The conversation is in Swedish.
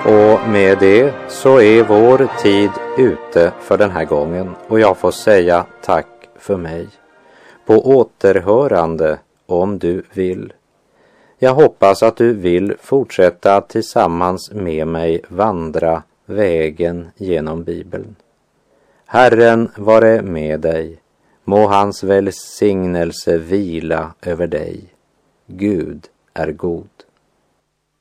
Och med det så är vår tid ute för den här gången och jag får säga tack för mig. På återhörande om du vill. Jag hoppas att du vill fortsätta att tillsammans med mig vandra vägen genom Bibeln. Herren vare med dig. Må hans välsignelse vila över dig. Gud är god.